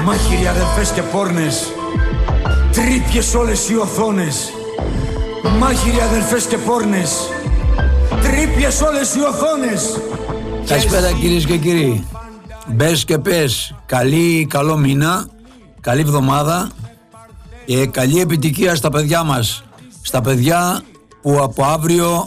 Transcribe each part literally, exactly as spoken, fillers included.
Μάχηροι αδερφές και πόρνες, τρύπιες όλες οι οθόνες. Μάχηροι αδερφές και πόρνες, τρύπιες όλες οι οθόνες. Καλησπέρα κυρίες και κύριοι. Μπες και πες. Καλή, καλό μήνα, καλή εβδομάδα και καλή επιτυχία στα παιδιά μας. Στα παιδιά που από αύριο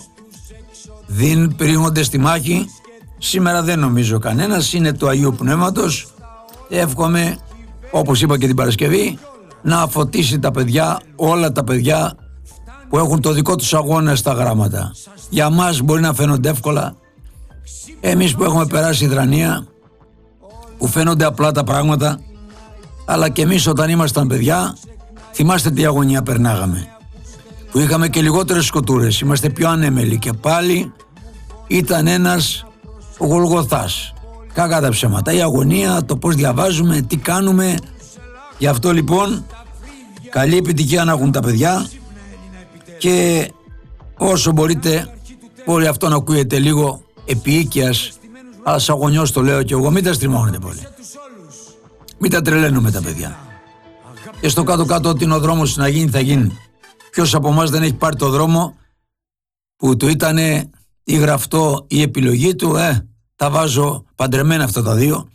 δεν πυρήγονται στη μάχη. Σήμερα δεν νομίζω κανένας, είναι του Αγίου Πνεύματος. Εύχομαι, όπως είπα και την Παρασκευή, να φωτίσει τα παιδιά, όλα τα παιδιά που έχουν το δικό τους αγώνα στα γράμματα. Για μας μπορεί να φαίνονται εύκολα. Εμείς που έχουμε περάσει δρανία, που φαίνονται απλά τα πράγματα, αλλά και εμείς όταν ήμασταν παιδιά, θυμάστε τι αγωνία περνάγαμε. Που είχαμε και λιγότερες σκοτούρες, είμαστε πιο ανέμελοι και πάλι ήταν ένας Γολγοθάς. Κακά τα ψέματα, η αγωνία, το πώς διαβάζουμε, τι κάνουμε. Γι' αυτό λοιπόν καλή επιτυχία να έχουν τα παιδιά και όσο μπορείτε, μπορεί αυτό να ακούγεται λίγο επίοικιας, αλλά σαν γονιός το λέω και εγώ, μην τα στριμώχνετε πολύ, μην τα τρελαίνουμε τα παιδιά. Και στο κάτω κάτω ότι είναι ο δρόμος να γίνει θα γίνει. Ποιος από εμάς δεν έχει πάρει το δρόμο που του ήτανε ή γραφτό η επιλογή του, ε, τα βάζω παντρεμένα αυτά τα δύο,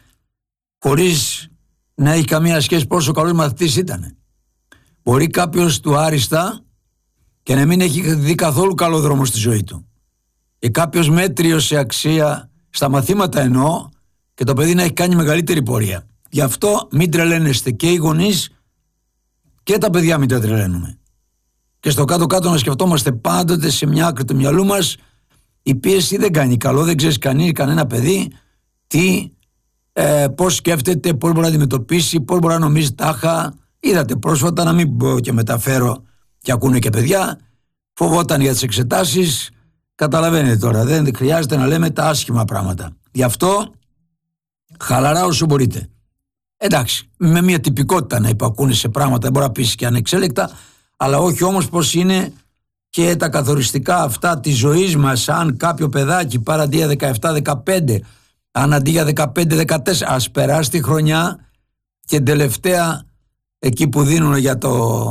χωρίς να έχει καμία σχέση πόσο καλός μαθητής ήτανε. Μπορεί κάποιος του άριστα και να μην έχει δει καθόλου καλό δρόμο στη ζωή του. Και κάποιος μέτριος σε αξία, στα μαθήματα εννοώ, και το παιδί να έχει κάνει μεγαλύτερη πορεία. Γι' αυτό μην τρελαίνεστε και οι γονείς και τα παιδιά μην τα τρελαίνουμε. Και στο κάτω-κάτω να σκεφτόμαστε πάντοτε σε μια άκρη του μυαλού μας, η πίεση δεν κάνει καλό, δεν ξέρεις κανεί, κανένα παιδί τι, ε, πώς σκέφτεται, πώς μπορεί να αντιμετωπίσει, πώς μπορεί να νομίζει τάχα. Είδατε πρόσφατα, να μην πω και μεταφέρω και ακούνε και παιδιά, φοβόταν για τις εξετάσεις. Καταλαβαίνετε τώρα, δεν χρειάζεται να λέμε τα άσχημα πράγματα. Γι' αυτό χαλαρά όσο μπορείτε. Εντάξει, με μια τυπικότητα να υπακούνε σε πράγματα, δεν μπορεί να πεις και ανεξέλεκτα, αλλά όχι όμως πως είναι και τα καθοριστικά αυτά της ζωής μας. Αν κάποιο παιδάκι πάρει αντί για δεκαεπτά δεκαπέντε, αν αντί για δεκαπέντε δεκατέσσερα, ας περάσει τη χρονιά και τελευταία εκεί που δίνουν για, το,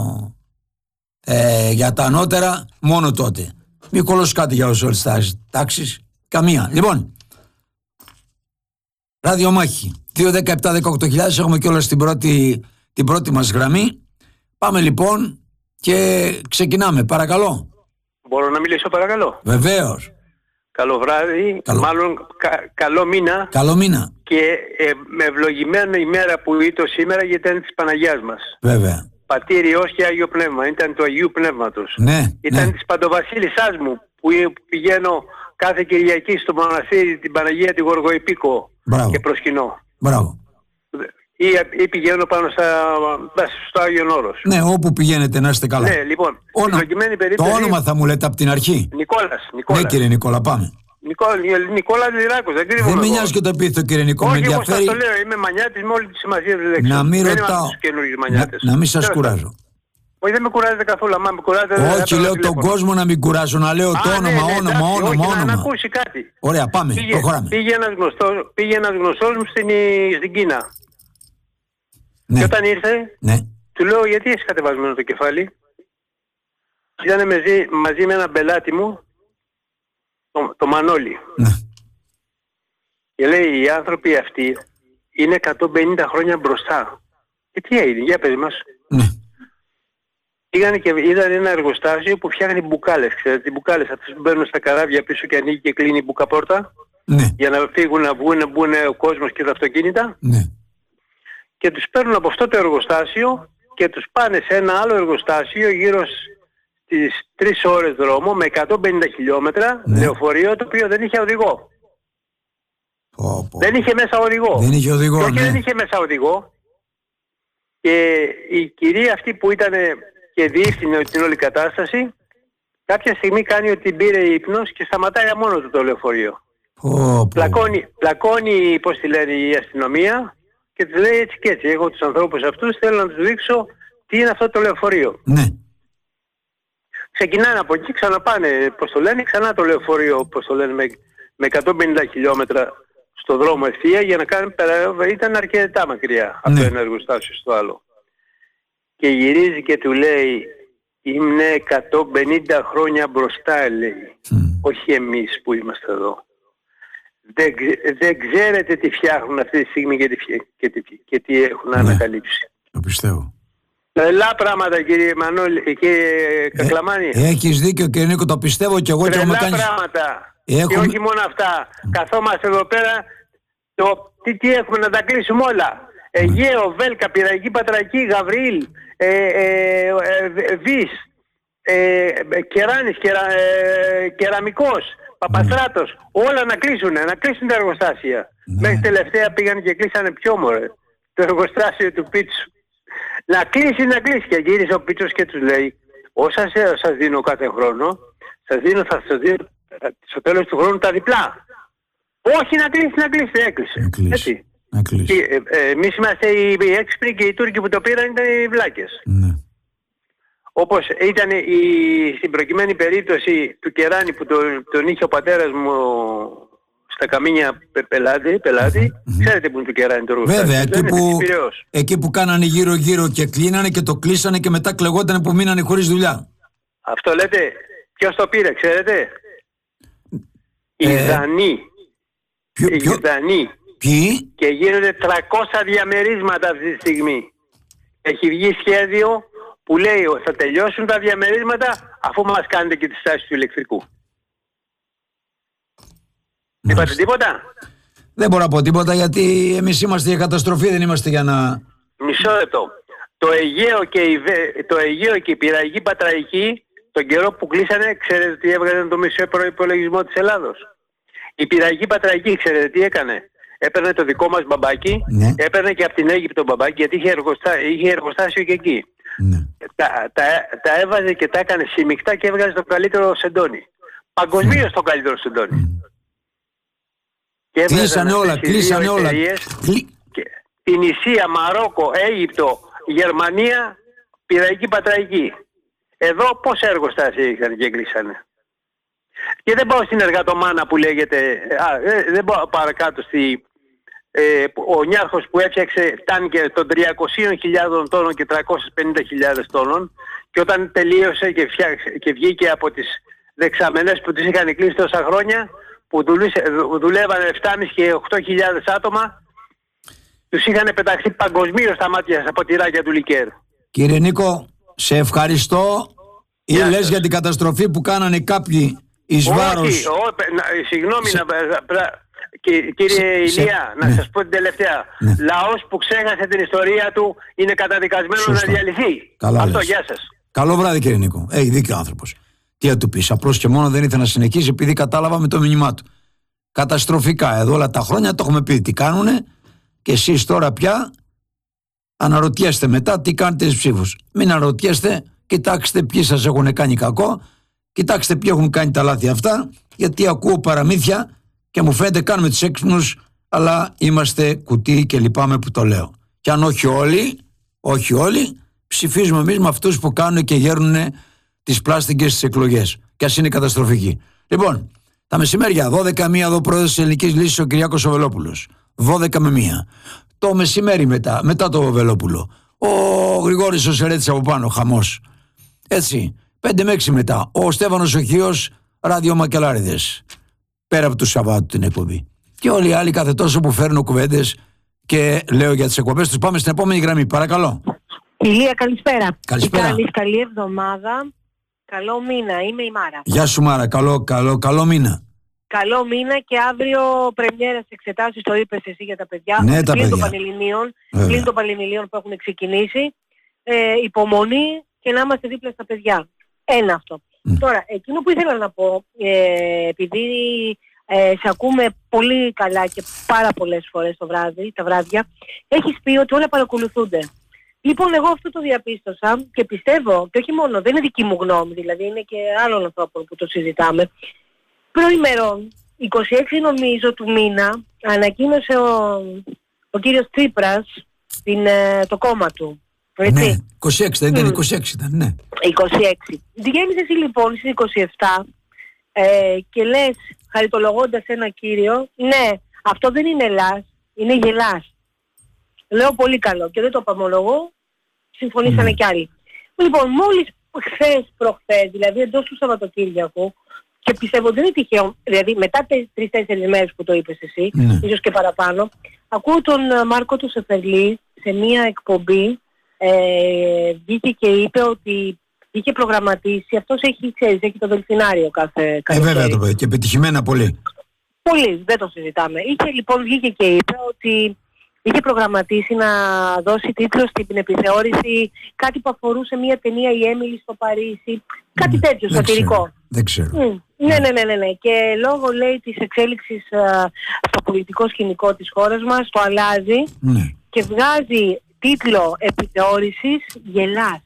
ε, για τα ανώτερα, μόνο τότε. Μη κολλώσει κάτι για όλες τις τάξεις, καμία. Λοιπόν, ραδιομάχη δύο δεκαεπτά δεκαοκτώ χιλιάδες, έχουμε κιόλας την πρώτη, την πρώτη μας γραμμή. Πάμε λοιπόν και ξεκινάμε, παρακαλώ. Μπορώ να μιλήσω παρακαλώ? Βεβαίως. Καλό βράδυ, καλό. μάλλον κα, καλό μήνα. Καλό μήνα. Και ε, με ευλογημένη ημέρα που ήτο σήμερα, γιατί ήταν της Παναγιάς μας. Βέβαια. Πατήρ, Υιός και Άγιο Πνεύμα, ήταν του Αγίου Πνεύματος. Ναι, ήταν ναι. της Παντοβασίλισσάς μου που πηγαίνω κάθε Κυριακή στο μοναστήρι την Παναγία τη Γοργοϊπίκο και προσκυνώ. Μπράβο. Ή, ή πηγαίνω πάνω στα, στο Άγιον Όρος. Ναι, όπου πηγαίνετε να είστε καλά. Ναι, λοιπόν, Όνα... περίπτωση... Το όνομα θα μου λέτε από την αρχή. Νικόλας, Νικόλας. Ναι, κύριε Νικόλα, πάμε. Νικόλα, Νικόλα Λυράκος, δεν κρύβω. Δεν με νοιάζει και το επίθετο, κύριε Νικόλα. Όχι, εγώ σας το λέω, είμαι μανιάτης με όλη τη σημασία της λέξης. Να μην ρωτάω. Να, να μην σας κουράζω. Όχι, δεν με κουράζετε καθόλου, άμα με κουράζετε... Όχι, λέω τον κόσμο να μην κουράζω, να λέω το όνομα, όνομα, όνομα, όνομα. Να ακούσει κάτι. Ωραία, πάμε, προχωράμε. Πήγε ένας γνωστός μου στην Κίνα. Ναι. Και όταν ήρθε, ναι. του λέω, γιατί έχεις κατεβασμένο το κεφάλι? Ήταν μαζί, μαζί με ένα πελάτη μου, το, το Μανώλη. Ναι. Και λέει, οι άνθρωποι αυτοί είναι εκατόν πενήντα χρόνια μπροστά. Και τι έγινε, για πες μας. Ναι. Πήγανε και είδαν ένα εργοστάσιο που φτιάχνει μπουκάλες, ξέρετε, οι μπουκάλες αυτές που μπαίνουν στα καράβια πίσω και ανοίγει και κλείνει η μπουκαπόρτα. Ναι. Για να φύγουν, να βγουν, να μπουν ο κόσμος και τα αυτοκίνητα. Ναι. Και τους παίρνουν από αυτό το εργοστάσιο και τους πάνε σε ένα άλλο εργοστάσιο γύρω στις τρεις ώρες δρόμο με εκατόν πενήντα χιλιόμετρα, ναι. Λεωφορείο το οποίο δεν είχε οδηγό. Πω, πω. Δεν είχε μέσα οδηγό. Δεν είχε οδηγό, και όχι, ναι. δεν είχε μέσα οδηγό. Και η κυρία αυτή που ήταν και διεύθυνε την όλη κατάσταση, κάποια στιγμή κάνει ότι πήρε ύπνος και σταματάει μόνο του το λεωφορείο. Πω, πω. Πλακώνει, πλακώνει, πώς τη λένε, η αστυνομία και τους λέει έτσι και έτσι. Εγώ τους ανθρώπους αυτούς θέλω να τους δείξω τι είναι αυτό το λεωφορείο. Ναι. Ξεκινάνε από εκεί, ξαναπάνε, πώς το λένε, ξανά το λεωφορείο, πώς το λένε, με, με εκατόν πενήντα χιλιόμετρα στο δρόμο ευθεία για να κάνει πέρα, ήταν αρκετά μακριά από Ναι. το ένα εργοστάσιο στο άλλο. Και γυρίζει και του λέει, είναι εκατόν πενήντα χρόνια μπροστά, λέει. Mm. Όχι εμείς που είμαστε εδώ. Δεν, δεν ξέρετε τι φτιάχνουν αυτή τη στιγμή και τι, και τι, και τι έχουν Ναι. ανακαλύψει. Το πιστεύω. Τρελά πράγματα, κύριε Μανώλη, κύριε Κακλαμάνη. Ε, έχεις δίκιο, κύριε Νίκο, το πιστεύω και εγώ. Και Τρελά κάνεις... πράγματα. Έχουμε... Και όχι μόνο αυτά. Καθόμαστε εδώ πέρα, το, τι, τι έχουμε να τα κλείσουμε όλα. Αιγαίο, Βέλκα, Πυραγή, Πατρακή, Γαβριήλ, ε, ε, ε, Βης, ε, Κεράνης, κερα, ε, Κεραμικός, Παπαστράτος, όλα να κλείσουν, να κλείσουν τα εργοστάσια. Ναι. Μέχρι τελευταία πήγαν και κλείσανε πιο μωρέ, το εργοστάσιο του Πίτσου. Να κλείσει, να κλείσει. Και γύρισε ο Πίτσος και τους λέει, όσα σας δίνω κάθε χρόνο, σας δίνω, θα σας δίνω στο τέλος του χρόνου τα διπλά. Όχι να κλείσει, να κλείσει, έκλεισε. Να κλείσει. Έτσι. Να κλείσει. Και, ε, ε, εμείς είμαστε οι, οι έξυπνοι και οι Τούρκοι που το πήραν ήταν οι βλάκες. Ναι. Όπως ήταν η, στην προκειμένη περίπτωση του Κεράνη που τον, τον είχε ο πατέρας μου στα Καμίνια πε, πελάτη, πελάτη. Mm-hmm. Ξέρετε που είναι του Κεράνη το εργοστάσιο. Βέβαια, εκεί που, που... εκεί που κάνανε γύρω-γύρω και κλείνανε και το κλείσανε και μετά κλεγότανε που μείνανε χωρίς δουλειά. Αυτό λέτε, ποιος το πήρε, ξέρετε. Οι Ε, Δανείοι. Ποιο, Οι ποιο, Δανείοι. ποιοι? Και γίνονται τριακόσια διαμερίσματα αυτή τη στιγμή. Έχει βγει σχέδιο που λέει ότι θα τελειώσουν τα διαμερίσματα αφού μας κάνετε και τη στάση του ηλεκτρικού. Είπατε τίποτα? Δεν μπορώ να πω τίποτα γιατί εμείς είμαστε για καταστροφή, δεν είμαστε για να... Μισό λεπτό. Το Αιγαίο και η, Βε... το Αιγαίο και η Πυραγή Πατραϊκή τον καιρό που κλείσανε, ξέρετε τι έβγαζαν το μισό προϋπολογισμό της Ελλάδος. Η Πυραγή Πατραϊκή, ξέρετε τι έκανε. Έπαιρνε το δικό μας μπαμπάκι, Ναι. έπαιρνε και από την Αίγυπτο μπαμπάκι γιατί είχε, εργοστά... είχε εργοστάσιο και εκεί. Ναι. Τα, τα, τα έβαζε και τα έκανε συμμικτά και έβγαζε το καλύτερο σεντόνι. Παγκοσμίως το καλύτερο σεντόνι. Και Κλείσανε όλα, αυτές οι κλείσανε δύο όλα. εταιρείες, Κλει... και την Ισία, Μαρόκο, Αίγυπτο, Γερμανία, Πυραϊκή Πατραϊκή. Εδώ πόσα εργοστάσια είχαν και κλείσανε. Και δεν πάω στην εργατομάνα που λέγεται, α, δεν πάω παρακάτω στη... Ε, ο Νιάρχος που έφτιαξε τάνκερ των τριακόσιες χιλιάδες τόνων και τριακόσιες πενήντα χιλιάδες τόνων και όταν τελείωσε και, φτιάξε, και βγήκε από τις δεξαμενές που τις είχαν κλείσει τόσα χρόνια που δουλούσε, δουλεύανε επτά και οκτώ χιλιάδες άτομα, τους είχαν πεταχθεί παγκοσμίως στα μάτια στα ποτηράκια του Λικέρ. Κύριε Νίκο, σε ευχαριστώ. Ή Γεια λες σας. για την καταστροφή που κάνανε κάποιοι εις βάρος... Όχι, ο, να, συγγνώμη, να, πρα, Κυ- κύριε σε, Ηλία, σε, να ναι. σας πω την τελευταία. Ναι. Λαός που ξέχασε την ιστορία του είναι καταδικασμένος Σωστά. να διαλυθεί. Καλά Αυτό, λες. γεια σας. Καλό βράδυ κύριε Νίκο. Έχει δίκιο ο άνθρωπος. Τι θα του πεις, απλώς και μόνο δεν ήθελε να συνεχίσει επειδή κατάλαβα με το μήνυμά του. Καταστροφικά, εδώ όλα τα χρόνια το έχουμε πει τι κάνουνε και εσείς τώρα πια αναρωτιέστε μετά τι κάνετε στις ψήφους. Μην αναρωτιέστε, κοιτάξτε ποιοι σας έχουν κάνει κακό, κοιτάξτε ποιοι έχουν κάνει τα λάθη αυτά, γιατί ακούω παραμύθια και μου φαίνεται κάνουμε τους έξυπνους, αλλά είμαστε κουτί και λυπάμαι που το λέω. Και αν όχι όλοι, όχι όλοι, ψηφίζουμε εμείς με αυτούς που κάνουν και γέρνουν τις πλάστικες στις εκλογές. Και ας είναι καταστροφικοί. Λοιπόν, τα μεσημέρια, δώδεκα με μία εδώ πρόεδρος της Ελληνικής Λύσης ο Κυριάκος ο Βελόπουλος. δώδεκα με μία. Το μεσημέρι μετά, μετά το Βελόπουλο, ο Γρηγόρης ο Σερέτης από πάνω, χαμός. Έτσι, πέντε με έξι μετά, ο Στέφανος ο Χίος, Ράδιο Μακελάριδες. Πέρα από του Σαββάτου την εκπομπή. Και όλοι οι άλλοι κάθε τόσο που φέρνουν κουβέντες και λέω για τις εκπομπές τους. Πάμε στην επόμενη γραμμή, παρακαλώ. Ηλία, καλησπέρα. Καλησπέρα. Τι κάνεις, καλή εβδομάδα. Καλό μήνα, είμαι η Μάρα. Γεια σου Μάρα, καλό, καλό, καλό μήνα. Καλό μήνα και αύριο πρεμιέρα εξετάσεις, το είπες εσύ για τα παιδιά. Ναι, τα πλην των παιδιά. Πανελληνίων, Βέβαια. πλην των Πανελληνίων που έχουν ξεκινήσει. Ε, υπομονή και να είμαστε δίπλα στα παιδιά. Ένα αυτό. Mm. Τώρα, εκείνο που ήθελα να πω, ε, επειδή ε, σε ακούμε πολύ καλά και πάρα πολλές φορές το βράδυ, τα βράδια, έχεις πει ότι όλα παρακολουθούνται. Λοιπόν, εγώ αυτό το διαπίστωσα και πιστεύω, και όχι μόνο, δεν είναι δική μου γνώμη, δηλαδή είναι και άλλων ανθρώπων που το συζητάμε. Προημερών, είκοσι έξι νομίζω του μήνα, ανακοίνωσε ο, ο κύριος Τσίπρας την, ε, το κόμμα του. Έτσι. Ναι, είκοσι έξι, δεν ήταν Mm. είκοσι έξι ήταν, ναι. είκοσι έξι. Βγαίνεις εσύ λοιπόν στις είκοσι επτά ε, και λες, χαριτολογώντας ένα κύριο, ναι, Αυτό δεν είναι Ελλάς, είναι γελάς. Λέω πολύ καλό και δεν το απαμολογώ, συμφωνήσανε Mm. κι άλλοι. Λοιπόν, μόλις χθες, προχθές, δηλαδή εντός του Σαββατοκύριακου, και πιστεύω δεν είναι τυχαίο, δηλαδή μετά τις τρεις-τέσσερις μέρες που το είπες εσύ, Ναι. ίσως και παραπάνω, ακούω τον ε, Μάρκο του Σεφερλή σε μία εκπομπή, ε, βγήκε και είπε ότι είχε προγραμματίσει, αυτός έχει, ξέρεις, έχει το δελφινάριο κάθε Ε, καλοκαίρι. βέβαια το παιδί και πετυχημένα πολύ. Πολύ, δεν το συζητάμε. Είχε λοιπόν βγήκε και είπε ότι είχε προγραμματίσει να δώσει τίτλο στην επιθεώρηση κάτι που αφορούσε μια ταινία η Έμιλι στο Παρίσι, κάτι Mm. τέτοιο Δεν σατυρικό. ξέρω. Δεν ξέρω. Mm. Ναι, ναι, ναι, ναι, ναι. Και λόγω λέει της εξέλιξης α, στο πολιτικό σκηνικό της χώρας μας το αλλάζει Ναι. και βγάζει τίτλο επιθεώρησης γελάς.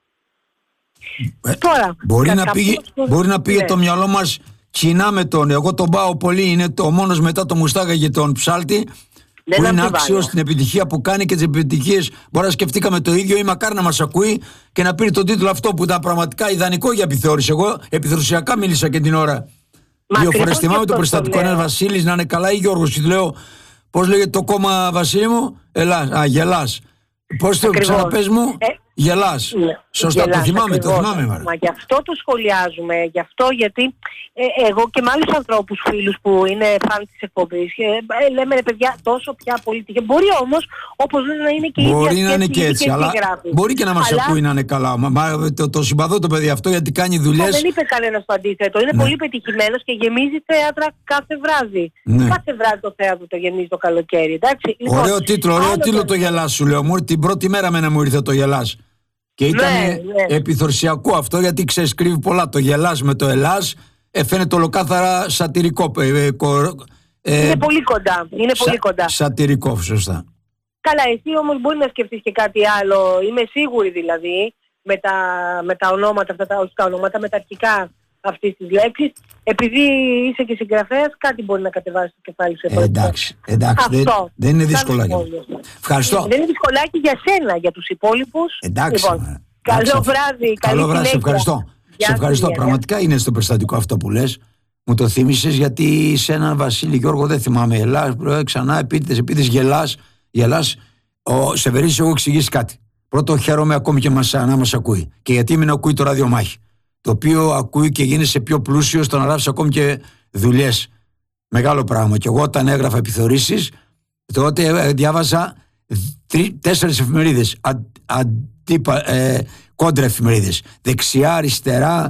Ε, Τώρα, Μπορεί κατά να, πήγε, πόσο- μπορεί να πήγε ναι. το μυαλό μας κοινά με τον. Εγώ τον πάω πολύ. Είναι το μόνος μετά το Μουστάκα και τον Ψάλτη Δεν που είναι αμφιβάλλω. άξιος στην επιτυχία που κάνει και τις επιτυχίες. Μπορεί να σκεφτήκαμε το ίδιο ή μακάρι να μας ακούει και να πήρε τον τίτλο αυτό που ήταν πραγματικά ιδανικό για επιθεώρηση. Εγώ επιθεωρησιακά μίλησα και την ώρα. Μα Δύο ακριβώς φορές θυμάμαι και το αυτό περιστατικό. το λέω. Ένα Βασίλης να είναι καλά ή Γιώργος. Και του λέω, πώς λέγεται το κόμμα, Βασίλη μου, Ελλάς. Α, γελάς. Πώς το Ακριβώς. ξαναπες μου, Ε, γελάς. Ναι, Σωστά, γελάς, το θυμάμαι, το ακριβώς. θυμάμαι. Μάρα. Μα γι' αυτό το σχολιάζουμε, γι' αυτό γιατί ε, εγώ και με άλλους ανθρώπους φίλους που είναι φαν της εκπομπής και ε, λέμε ρε παιδιά τόσο πια πολιτική. Μπορεί όμως όπως λένε να είναι και η ίδια Μπορεί να είναι σκέψη, και ήδη έτσι, και αλλά γράφει. μπορεί και να μας Αλλά, ακούει να είναι καλά. Μα, μα, το, το συμπαθώ το παιδί αυτό γιατί κάνει μα, δουλειές. δεν είπε κανένας το αντίθετο. Είναι Ναι. πολύ πετυχημένος και γεμίζει θέατρα κάθε βράδυ. Ναι. Κάθε βράδυ το θέατρο το γεμίζει το καλοκαίρι. Εντάξει. Λοιπόν, Ωραίο τίτλο, ωραίο άλλο τίτλο το- το γελάς σου λέω. Μου, την πρώτη μέρα μένα μου ήρθε το γελάς. Και ήταν Ναι, ναι. επιθορσιακό αυτό γιατί ξέρεις κρύβει πολλά. Το γελάς με το Ελλάς ε, φαίνεται ολοκάθαρα σατυρικό. Ε, ε, κο- ε, Είναι πολύ κοντά. Είναι σα- πολύ κοντά. Σατυρικό, σωστά. Καλά, εσύ όμως μπορεί να σκεφτείς και κάτι άλλο. Είμαι σίγουρη δηλαδή με τα, με τα ονόματα αυτά, τα, όχι τα ονόματα, με τα αρχικά αυτής της λέξης. Επειδή είσαι και συγγραφέας, κάτι μπορεί να κατεβάσει στο κεφάλι σου. Ε, εντάξει, εντάξει δεν, Αυτό. δεν είναι Σαν δύσκολα. σχόλιο. Ευχαριστώ. Δεν είναι δυσκολάκι για σένα, για τους υπόλοιπους. Εντάξει. Λοιπόν, μωρέ. καλό Εντάξει, βράδυ, καλή Καλό βράδυ, σε συνέχεια. ευχαριστώ. Γεια Σε σου, ευχαριστώ. γεια, γεια. Πραγματικά είναι στο περιστατικό αυτό που λες. Μου το θύμισες γιατί σε έναν Βασίλη Γιώργο δεν θυμάμαι. Ελλάς, ξανά επίτηδες, επίτηδες γελάς. Γελάς. Ο Σεβερής, εγώ εξηγήσει κάτι. Πρώτο, χαίρομαι ακόμη και μας, να μας ακούει. Και γιατί μην ακούει το ραδιομάχη. Το οποίο ακούει και γίνεσαι πιο πλούσιο στο να γράψει ακόμη και δουλειές. Μεγάλο πράγμα. Και εγώ όταν έγραφα επιθεωρήσεις, τότε ε, διάβαζα τρι, τέσσερις εφημερίδες. Α, αντίπα, ε, κόντρα εφημερίδες. Δεξιά, αριστερά,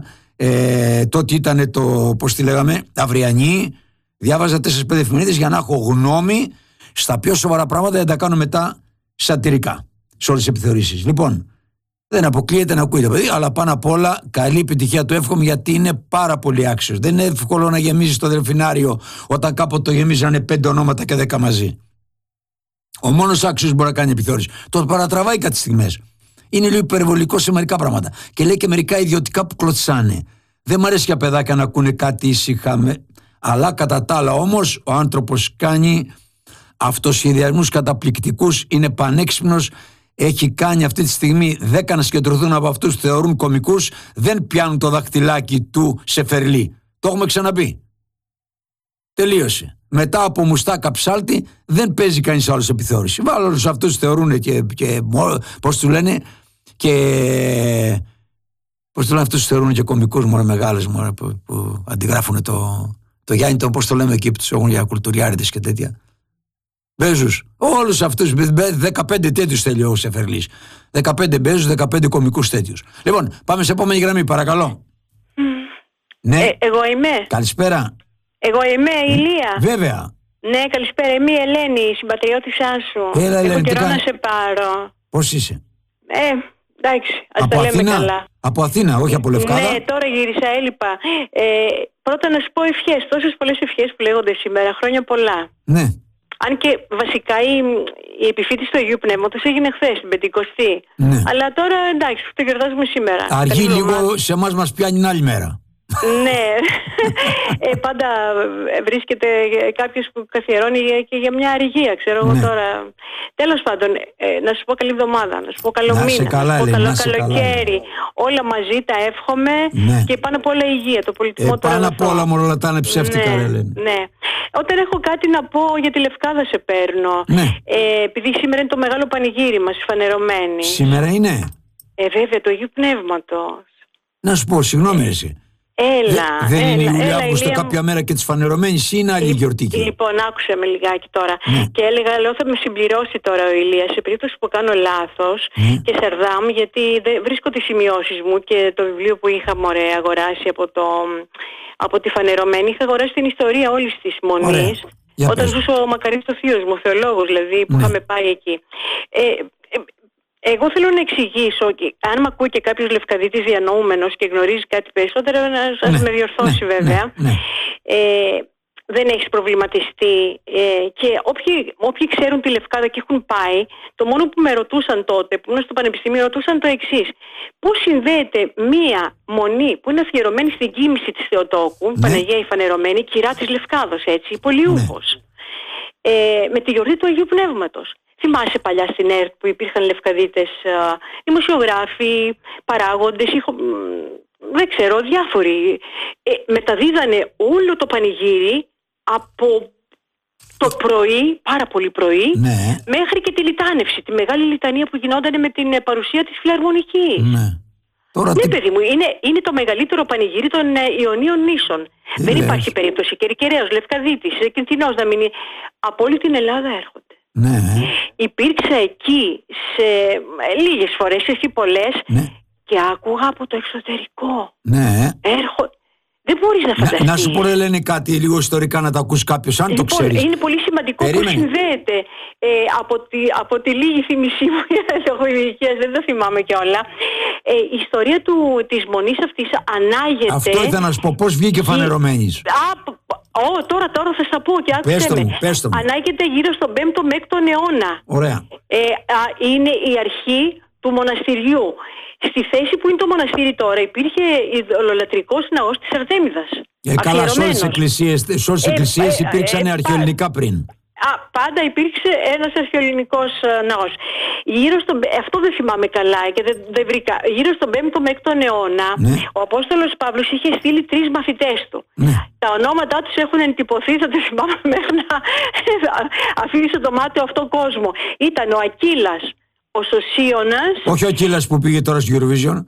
ε, τότε ήταν το, πώς τη λέγαμε, αυριανή. Διάβαζα τέσσερις πέντε εφημερίδες για να έχω γνώμη στα πιο σοβαρά πράγματα, δεν τα κάνω μετά σατυρικά σε όλες τις επιθεωρήσεις. Λοιπόν, δεν αποκλείεται να ακούει το παιδί, αλλά πάνω απ' όλα καλή επιτυχία του εύχομαι γιατί είναι πάρα πολύ άξιος. Δεν είναι εύκολο να γεμίζει το δελφινάριο όταν κάποτε το γεμίζανε πέντε ονόματα και δέκα μαζί. Ο μόνος άξιος μπορεί να κάνει επιθεώρηση. Το παρατραβάει κάτι στιγμές. Είναι λίγο υπερβολικό σε μερικά πράγματα. Και λέει και μερικά ιδιωτικά που κλωτσάνε. Δεν μου αρέσει για παιδάκια να ακούνε κάτι ήσυχα. Με... Αλλά κατά τα άλλα όμως ο άνθρωπος κάνει αυτοσχεδιασμούς καταπληκτικούς, είναι πανέξυπνος. Έχει κάνει αυτή τη στιγμή δέκα να συγκεντρωθούν από αυτούς που θεωρούν κωμικούς, δεν πιάνουν το δαχτυλάκι του Σεφερλή. Το έχουμε ξαναπεί. Τελείωσε. Μετά από Μουστάκα Ψάλτη δεν παίζει κανείς άλλος επιθεώρηση. Βάλω όλους αυτούς θεωρούν και, και πώς του λένε και πώς του λένε αυτούς θεωρούν και κωμικούς μωρέ μεγάλες μωρέ, που, που αντιγράφουν το, το Γιάννη τον πώς το λέμε εκεί που τους έχουν για κουλτουριάριδες και τέτοια. Μπέζους. Όλους αυτούς, δεκαπέντε τέτοιους θέλει ο Σεφερλής. δεκαπέντε Μπέζους, δεκαπέντε κωμικούς τέτοιους. Λοιπόν, πάμε σε επόμενη γραμμή, παρακαλώ. Mm. Ναι. Ε, εγώ είμαι. Καλησπέρα. Εγώ είμαι η Ηλία. Βέβαια. Ναι, καλησπέρα. Είμαι η Ελένη, η συμπατριώτησά σου. Έλα, Ελένη, Έχω τι καιρό κάνει? να σε πάρω. Πώς είσαι? Ε, εντάξει, ας Από τα λέμε Αθήνα. καλά. Από Αθήνα, όχι από Λευκάδα. Ναι, τώρα γύρισα, έλειπα. Ε, πρώτα να σου πω ευχές, τόσες πολλές ευχές που λέγονται σήμερα. Χρόνια πολλά. Ναι. Αν και βασικά η, η επιφύτηση του Αγίου Πνεύματος έγινε χθες, την Πεντηκοστή. Ναι. Αλλά τώρα εντάξει, το γιορτάζουμε σήμερα. Αργεί Καλή εβδομάδα. λίγο, σε εμάς μας πιάνει την άλλη μέρα. Ναι, ε, πάντα βρίσκεται κάποιος που καθιερώνει και για μια αργία, ξέρω εγώ Ναι. τώρα. Τέλος πάντων, ε, να σου πω καλή εβδομάδα, να σου πω καλό Να μήνα, είσαι να καλά, σου πω Ελένη, καλό να είσαι καλά. καλοκαίρι. Όλα μαζί τα εύχομαι, Ναι. και πάνω απ' όλα υγεία, το πολυτιμό Ε, του πάνω απ' αγαθό. όλα μου όλα τα είναι ψεύτικα, Ναι, ρε Ελένη. ναι. Όταν έχω κάτι να πω για τη Λευκάδα σε παίρνω. Ναι. Ε, επειδή σήμερα είναι το μεγάλο πανηγύρι μας, φανερωμένοι. Σήμερα είναι. Ε, βέβαια, το Αγίου Πνεύματος. Να σου πω, συγγνώμη εσύ. Έλα, Δε- δεν έλα, είναι Ιούλιο έλα, Αύγουστο Ηλία μου. κάποια μέρα και της φανερωμένης ή είναι άλλη γιορτή εκεί? Λοιπόν, άκουσε με λιγάκι τώρα. Ναι. Και έλεγα, λέω, θα με συμπληρώσει τώρα ο Ηλίας σε περίπτωση που κάνω λάθος Ναι. και Σαρδάμ, γιατί δεν βρίσκω τις σημειώσεις μου και το βιβλίο που είχα μωρέ αγοράσει από, το, από τη φανερωμένη. Είχα αγοράσει την ιστορία όλης της Μονής. Για Όταν πες. ζούσε ο μακαρίστος θείος μου, ο θεολόγος δηλαδή, που Ναι. είχαμε πάει εκεί. Ε, ε, εγώ θέλω να εξηγήσω, και αν με ακούει και κάποιος Λευκαδίτης διανοούμενος και γνωρίζει κάτι περισσότερο, να σας Ναι, με διορθώσει ναι, βέβαια. ναι, ναι. Ε, δεν έχεις προβληματιστεί, ε, και όποιοι, όποιοι ξέρουν τη Λευκάδα και έχουν πάει, το μόνο που με ρωτούσαν τότε, που ήμουν στο πανεπιστήμιο, ρωτούσαν το εξής: πώς συνδέεται μία μονή που είναι αφιερωμένη στην κοίμηση της Θεοτόκου, Ναι. Παναγία η Φανερωμένη, κυρά της Λευκάδος, έτσι, πολιούχος, ε, με τη γιορτή του Αγίου Πνεύματος. Θυμάσαι παλιά στην ΕΡΤ που υπήρχαν Λευκαδίτες, α, δημοσιογράφοι, παράγοντες, ηχο... μ, δεν ξέρω, διάφοροι. Ε, μεταδίδανε όλο το πανηγύρι από το πρωί, πάρα πολύ πρωί, Ναι, μέχρι και τη λιτάνευση, τη μεγάλη λιτανία που γινόταν με την ε, παρουσία της Φιλαρμονικής. ναι. Τώρα Ναι, τι... παιδί μου, είναι, είναι το μεγαλύτερο πανηγύρι των ε, Ιωνίων νήσων. Δεν λες? υπάρχει περίπτωση. Κερκεραίος, Λευκαδίτης, ε, Κινθινός να μην είναι. Από όλη την Ελλάδα έρχονται. Ναι, Υπήρξα εκεί σε ε, λίγες φορές, όχι πολλές, ναι, και άκουγα από το εξωτερικό. ναι. Έρχο... Δεν μπορείς να Να, φανταστείς. να σου πω, Ελένη, κάτι λίγο ιστορικά να το ακούσει κάποιος, αν το Λοιπόν, ξέρεις. είναι πολύ σημαντικό Περίμενε. που συνδέεται ε, από, τη, από τη λίγη θύμησή μου, λόγω ηλικίας, δεν το θυμάμαι κιόλα. Ε, η ιστορία του, της μονής αυτής ανάγεται... Αυτό ήθελα να σου πω, πώς βγήκε φανερωμένης. Α, π- π- Ω, τώρα, τώρα θα στα πω και Πες άκουσε το με. μου, πες το μου. Ανάγεται γύρω στον πέμπτο με έκτο αιώνα. Ωραία. Ε, α, είναι η αρχή του μοναστηριού. Στη θέση που είναι το μοναστήρι τώρα υπήρχε ειδωλολατρικός ναός της Αρτέμιδας. Ε, καλά, σε όλες τις αφιερωμένος. εκκλησίες, σε όλες τις Ε, εκκλησίες ε, υπήρξαν ε, αρχαιοελληνικά πριν. Α, πάντα υπήρξε ένας αρχαιοελληνικός ε, ναός. Γύρω στον, αυτό δεν θυμάμαι καλά και δεν, δεν βρήκα. Γύρω στον πέμπτο με έκτο αιώνα, Ναι. ο Απόστολος Παύλος είχε στείλει τρεις μαθητές του. Ναι. Τα ονόματά τους έχουν εντυπωθεί, θα τα θυμάμαι μέχρι να αφήσει το μάτι αυτό κόσμο. Ήταν ο Ακύλας, ο Σωσίωνας. Όχι ο Κίλας που πήγε τώρα στο Eurovision.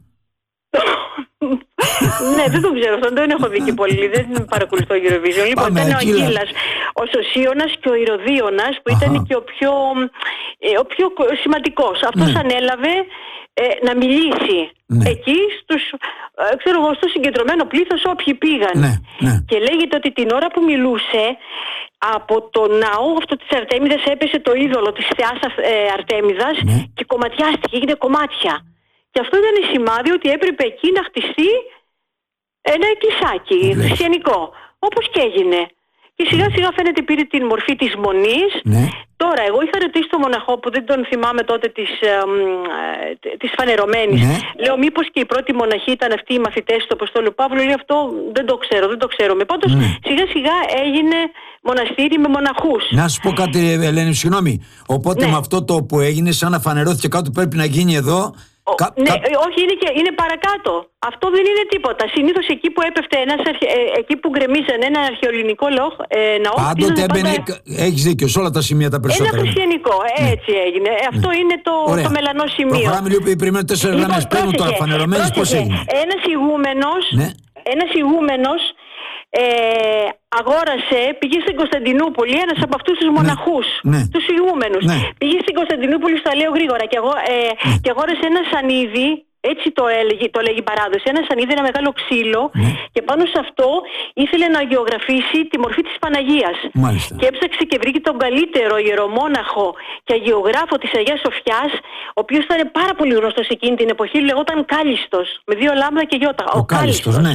Ναι, δεν το ξέρω, αυτό δεν έχω δει και πολύ, δεν παρακολουθώ Eurovision. Λοιπόν, Πάμε, ήταν ο Ακύλα. Ακύλας, ο Σωσίωνας και ο Ηρωδίωνας, που Αχα. ήταν και ο πιο, ε, ο πιο σημαντικός. Αυτός Ναι. ανέλαβε ε, να μιλήσει Ναι. εκεί στους, ε, ξέρω εγώ, στο συγκεντρωμένο πλήθος όποιοι πήγαν. Ναι, ναι. Και λέγεται ότι την ώρα που μιλούσε, από το ναό αυτό της Αρτέμιδας έπεσε το είδωλο της θεάς ε, Αρτέμιδας, Ναι. και κομματιάστηκε, έγινε κομμάτια. Και αυτό ήταν σημάδι ότι έπρεπε εκεί να χτιστεί ένα εκκλησάκι Λες. χριστιανικό, όπως και έγινε. Και σιγά σιγά φαίνεται πήρε την μορφή της μονής. Ναι. Τώρα, εγώ είχα ρωτήσει τον μοναχό που δεν τον θυμάμαι τότε της, ε, ε, της φανερωμένης. Ναι. Λέω, μήπως και οι πρώτοι μοναχοί ήταν αυτοί οι μαθητές του Αποστόλου Παύλου. Λέει, αυτό δεν το ξέρω, δεν το ξέρουμε. Πάντως, Ναι. σιγά σιγά έγινε μοναστήρι με μοναχούς. Να σου πω κάτι, Ελένη, συγγνώμη. Οπότε Ναι. με αυτό το που έγινε, σαν να φανερώθηκε κάτι που πρέπει να γίνει εδώ. Ο- κα- ναι, κα- ε, όχι, είναι, και, είναι παρακάτω. Αυτό δεν είναι τίποτα. Συνήθως εκεί που έπεφτε ένας, αρχαι- ε, εκεί που γκρεμίζαν ένα αρχαιοελληνικό λοχ, ε, ναό, Πάντοτε χτίζανε έμπαινε. πάντα Έχεις δίκιο, σε όλα τα σημεία τα ένα περισσότερα. χριστιανικό. Ε, Έτσι έγινε. Ε, Αυτό είναι το, Ωραία. το μελανό σημείο. Προχωράμε λίγο, επειδή περιμένω τέσσερα Λοιπόν, γραμμές. Παίρνουν τώρα πρόσεχε, φανερωμένες, πώς πρόσεχε. έγινε. Ένας ηγούμενος, Ναι. ένας ηγούμενος ε, αγόρασε, πήγε στην Κωνσταντινούπολη, ένας από αυτούς τους μοναχούς, Ναι. τους ηγούμενους. Ναι. Πήγε στην Κωνσταντινούπολη, στα λέω γρήγορα, και, αγώ, ε, και αγόρασε ένα σανίδι, έτσι το έλεγε, το λέγει η παράδοση, ένα σανίδι, ένα μεγάλο ξύλο, Ναι. και πάνω σε αυτό ήθελε να αγιογραφήσει τη μορφή της Παναγίας. Μάλιστα. Και έψαξε και βρήκε τον καλύτερο ιερομόναχο και αγιογράφο της Αγίας Σοφιάς, ο οποίος ήταν πάρα πολύ γνωστός εκείνη την εποχή, λεγόταν Κάλιστος, με δύο λάμδα και γιώτα. Ο Κάλιστος, ναι.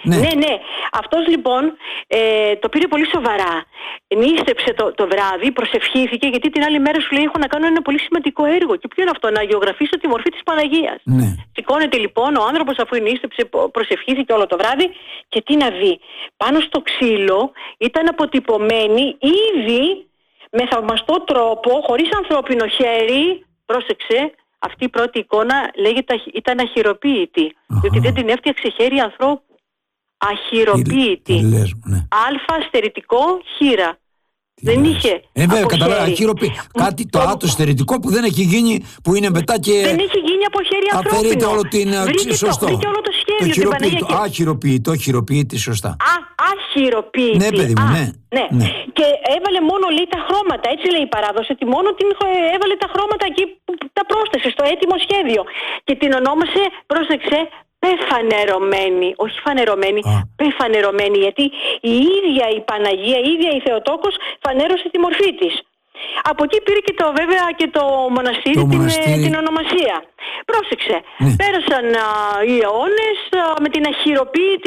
Ναι, ναι. ναι. Αυτός λοιπόν ε, το πήρε πολύ σοβαρά. Νίστεψε το, το βράδυ, προσευχήθηκε, γιατί την άλλη μέρα σου λέει: έχω να κάνω ένα πολύ σημαντικό έργο. Και ποιο είναι αυτό? Να αγιογραφήσω τη μορφή της Παναγίας. Ναι. Σηκώνεται λοιπόν ο άνθρωπος, αφού νίστεψε, προσευχήθηκε όλο το βράδυ, και τι να δει? Πάνω στο ξύλο ήταν αποτυπωμένη ήδη με θαυμαστό τρόπο, χωρίς ανθρώπινο χέρι. Πρόσεξε, αυτή η πρώτη εικόνα λέγεται ήταν αχειροποίητη, διότι δεν την έφτιαξε χέρι ανθρώπου. Αχειροποίητη. Ναι. Αλφα στερητικό χείρα. Τι δεν λες. Είχε. Ε, βέβαια, καταλάβει. Αχειροποίητη. Κάτι το άτο στερητικό που δεν έχει γίνει, που είναι μετά και. Δεν έχει γίνει από χέρι ανθρώπινο. Αφαιρείται όλο την. Βρήκε σωστό. Το, βρήκε όλο το σχέδιο. Το χειροποίητο. Και... Αχειροποίητο, χειροποίητη, σωστά. Α, αχειροποίητη. Ναι, παιδί μου, Α, ναι. ναι. ναι. Και έβαλε μόνο, λέει, τα χρώματα. Έτσι λέει η παράδοση. Ότι μόνο την έβαλε τα χρώματα εκεί που τα πρόσθεσε στο έτοιμο σχέδιο. Και την ονόμασε, πρόσεξε, πεφανερωμένη, όχι φανερωμένη, ah. πεφανερωμένη, γιατί η ίδια η Παναγία, η ίδια η Θεοτόκος φανέρωσε τη μορφή της. Από εκεί πήρε και το, βέβαια, και το μοναστήρι, το την, μοναστήρι. την ονομασία. Πρόσεξε, ναι. Πέρασαν α, οι αιώνες α, με την αχειροποίητη